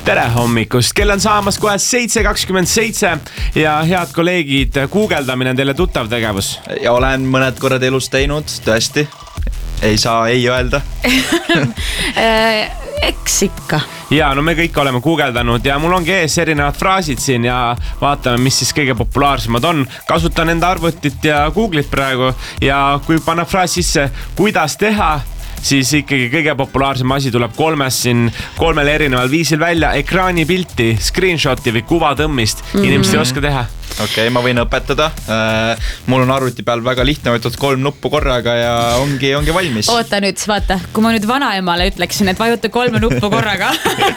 Tere hommikust, kell on saamas kohe 7:27 ja head kolleegid, guugeldamine on teile tuttav tegevus. Ja olen mõned korrad elus teinud, tõesti. Ei saa ei öelda. Eks ikka. Ja no me kõik oleme guugeldanud ja mul ongi ees erinevad fraasid siin ja vaatame, mis siis kõige populaarsemad on. Kasutan enda arvutit ja Google'it praegu ja kui panna fraas sisse, kuidas teha, siis ikkagi kõige populaarsem asi tuleb kolmel erineval viisil välja. Ekraanipilti, screenshoti või kuvatõmmist. Inimesed ei oska teha. Okei, ma võin õpetada. Mul on arvuti peal väga lihtne, võtad 3 nuppu korraga ja ongi valmis. Oota nüüd, vaata, kui ma nüüd vanaemale ütleksin, et vajuta 3 nuppu korraga.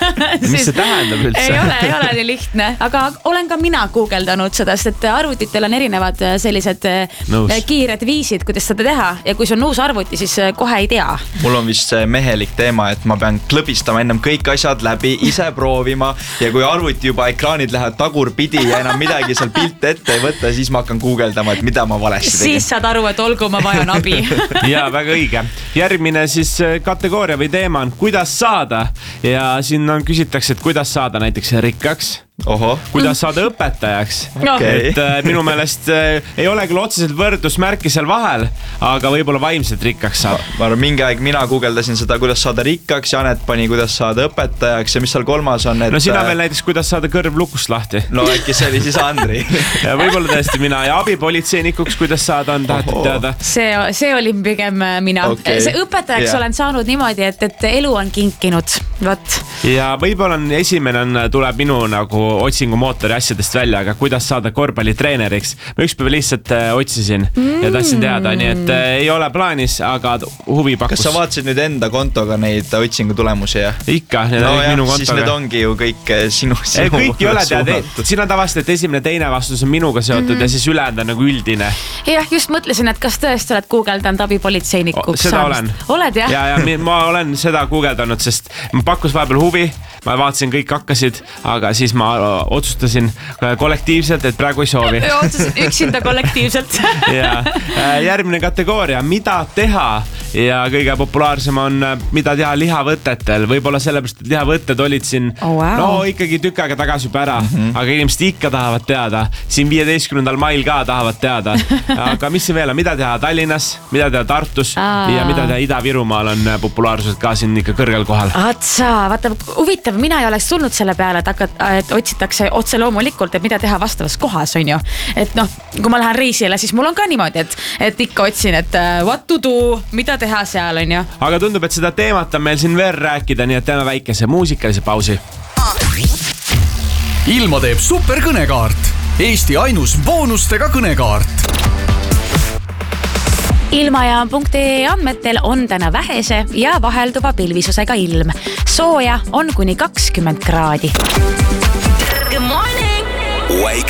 Mis see tähendab üldse? Ei ole nii lihtne, aga olen ka mina guugeldanud seda, sest arvutitel on erinevad sellised kiired viisid, kuidas seda teha. Ja kui see on uus arvuti, siis kohe ei tea. Mul on vist see mehelik teema, et ma pean klõbistama ennem kõik asjad läbi, ise proovima ja kui arvuti juba ekraanid lähevad tagurpidi ja enam midagi seal pilte ette ei võtta, siis ma hakkan guugeldama, et mida ma valesti tegin. Siis saad aru, et olgu ma vajan abi. Ja väga õige. Järgmine siis kategooria või teema on kuidas saada ja siin küsitakse, et kuidas saada näiteks rikkaks. Oho. Kuidas saada õpetajaks. Okay. Et minu meelest ei ole küll otseselt võrdusmärki seal vahel, aga võib-olla vaimselt rikkaks saab. Ma arvan, mingi aeg mina guugeldasin seda, kuidas saada rikkaks, Janet pani, kuidas saada õpetajaks ja mis seal kolmas on, et... No sina veel näiteks, kuidas saada kõrv lukust lahti. No äkki see oli siis Andri. Ja võib-olla tõesti mina ja abipolitseinikuks, kuidas saada on tahetud teada. See oli pigem mina. Okay. See õpetajaks olen saanud niimoodi, et elu on kinkinud. Võt. Ja võib-olla esimene tuleb minu nagu otsingumootori asjadest välja, aga kuidas saada korvpallitreeneriks. Ma ükspäev lihtsalt otsisin ja tahtsin teada, nii et ei ole plaanis, aga huvi pakkus. Kas sa vaatasid nüüd enda kontoga neid otsingu tulemusi? Ja? Ikka, need no olid minu kontoga. Siis need ongi ju kõik sinu kõik ei ole tead, siin on tavaliselt, et esimene teine vastus on minuga seotud ja siis ülejäänud on nagu üldine. Jah, just mõtlesin, et kas tõesti oled guugeldanud abipolitseinikuks seda saamist? Oled jah? Ja ma olen seda guugeldanud, sest ma pakkus vahepeal huvi, ma vaatasin, kõik hakkasid, aga siis ma otsustasin kollektiivselt, et praegu ei soovi. Otsustasin üksinda kollektiivselt. Ja järgmine kategooria, mida teha ja kõige populaarsem on, mida teha lihavõtetel. Võib-olla sellepärast, et lihavõtted olid siin ikkagi tükk aega tagasi juba ära, aga inimesed ikka tahavad teada. Siin 15. mail ka tahavad teada. Aga mis see veel on, mida teha Tallinnas, mida teha Tartus ja mida teha Ida-Virumaal on populaarsused ka siin ikka kõrgel kohal. Atsa, vaata, huvitav, mina ei oleks tulnud selle peale, et otsitakse otse loomulikult, et mida teha vastavas kohas on ju. Et kui ma lähen reisile, siis mul on ka niimoodi, et ikka otsin, et what to do, mida teha seal on ju. Aga tundub, et seda teemat on meil siin veel rääkida, nii et teeme väikese muusikalise pausi. Ilma teeb superkõnekaart. Eesti ainus boonustega kõnekaart. Ilmajaam.ee andmetel on täna vähese ja vahelduva pilvisusega ilm. Sooja on kuni 20 kraadi. Good morning. Wake